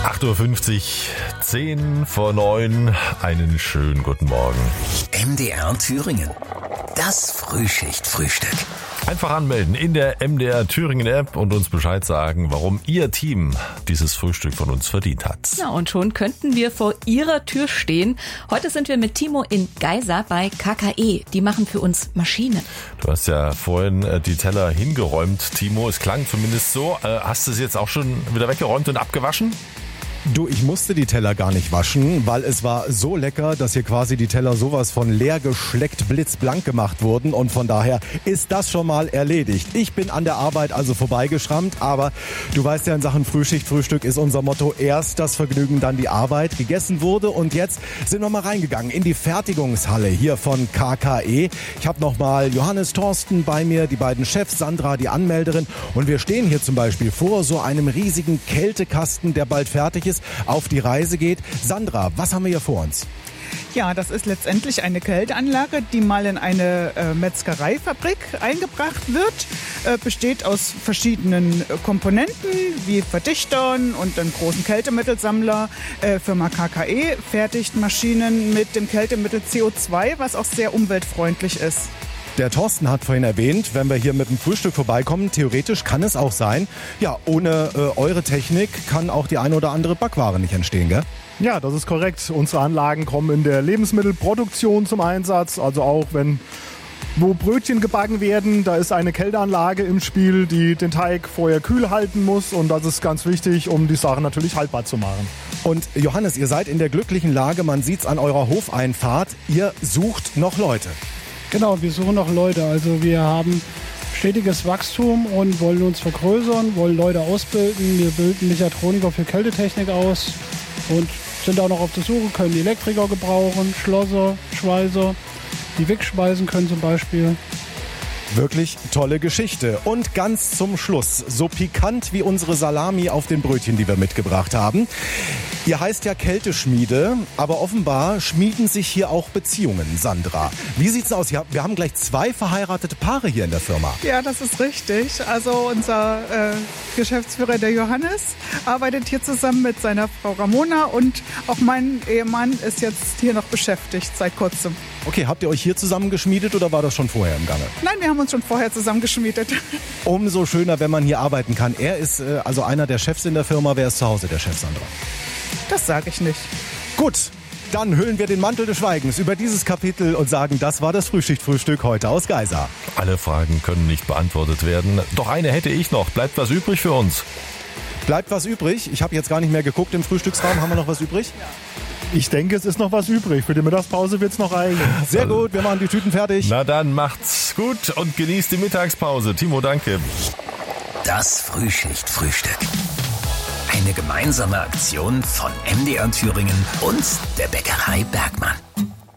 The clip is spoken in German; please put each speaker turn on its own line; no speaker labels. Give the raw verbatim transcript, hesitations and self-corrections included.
acht Uhr fünfzig, zehn vor neun, einen schönen guten Morgen.
M D R Thüringen, das Frühschicht-Frühstück.
Einfach anmelden in der M D R Thüringen App und uns Bescheid sagen, warum Ihr Team dieses Frühstück von uns verdient hat.
Ja, und schon könnten wir vor Ihrer Tür stehen. Heute sind wir mit Timo in Geisa bei K K E. Die machen für uns Maschinen.
Du hast ja vorhin äh, die Teller hingeräumt, Timo. Es klang zumindest so. Äh, hast du es jetzt auch schon wieder weggeräumt und abgewaschen?
Du, ich musste die Teller gar nicht waschen, weil es war so lecker, dass hier quasi die Teller sowas von leer geschleckt blitzblank gemacht wurden und von daher ist das schon mal erledigt. Ich bin an der Arbeit also vorbeigeschrammt, aber du weißt ja, in Sachen Frühschicht, Frühstück ist unser Motto erst das Vergnügen, dann die Arbeit. Gegessen wurde und jetzt sind wir mal reingegangen in die Fertigungshalle hier von K K E. Ich habe nochmal Johannes, Thorsten bei mir, die beiden Chefs, Sandra, die Anmelderin und wir stehen hier zum Beispiel vor so einem riesigen Kältekasten, der bald fertig ist, auf die Reise geht. Sandra, was haben wir hier vor uns?
Ja, das ist letztendlich eine Kälteanlage, die mal in eine äh, Metzgereifabrik eingebracht wird. Äh, besteht aus verschiedenen äh, Komponenten wie Verdichtern und einem großen Kältemittelsammler. Äh, Firma K K E fertigt Maschinen mit dem Kältemittel C O zwei, was auch sehr umweltfreundlich ist.
Der Thorsten hat vorhin erwähnt, wenn wir hier mit dem Frühstück vorbeikommen, theoretisch kann es auch sein, ja, ohne äh, eure Technik kann auch die eine oder andere Backware nicht entstehen, gell?
Ja, das ist korrekt. Unsere Anlagen kommen in der Lebensmittelproduktion zum Einsatz, also auch wenn wo Brötchen gebacken werden, da ist eine Kälteanlage im Spiel, die den Teig vorher kühl halten muss und das ist ganz wichtig, um die Sache natürlich haltbar zu machen.
Und Johannes, ihr seid in der glücklichen Lage, man sieht's an eurer Hofeinfahrt, ihr sucht noch Leute.
Genau, wir suchen noch Leute. Also wir haben stetiges Wachstum und wollen uns vergrößern, wollen Leute ausbilden. Wir bilden Mechatroniker für Kältetechnik aus und sind auch noch auf der Suche, können Elektriker gebrauchen, Schlosser, Schweißer, die Wick schweißen können zum Beispiel.
Wirklich tolle Geschichte. Und ganz zum Schluss, so pikant wie unsere Salami auf den Brötchen, die wir mitgebracht haben. Ihr heißt ja Kälteschmiede, aber offenbar schmieden sich hier auch Beziehungen, Sandra. Wie sieht's aus? Wir haben gleich zwei verheiratete Paare hier in der Firma.
Ja, das ist richtig. Also unser äh, Geschäftsführer, der Johannes, arbeitet hier zusammen mit seiner Frau Ramona und auch mein Ehemann ist jetzt hier noch beschäftigt seit kurzem.
Okay, habt ihr euch hier zusammen geschmiedet oder war das schon vorher im Gange?
Nein, wir haben uns schon vorher zusammengeschmiedet.
Umso schöner, wenn man hier arbeiten kann. Er ist äh, also einer der Chefs in der Firma. Wer ist zu Hause der Chef, Sandra?
Das sage ich nicht.
Gut, dann hüllen wir den Mantel des Schweigens über dieses Kapitel und sagen, das war das Frühschicht-Frühstück heute aus Geisa.
Alle Fragen können nicht beantwortet werden. Doch eine hätte ich noch. Bleibt was übrig für uns?
Bleibt was übrig? Ich habe jetzt gar nicht mehr geguckt im Frühstücksraum. Haben wir noch was übrig?
Ja.
Ich denke, es ist noch was übrig. Für die Mittagspause wird es noch reichen.
Sehr gut, wir machen die Tüten fertig.
Na dann macht's gut und genießt die Mittagspause. Timo, danke.
Das Frühschicht-Frühstück. Eine gemeinsame Aktion von M D R Thüringen und der Bäckerei Bergmann.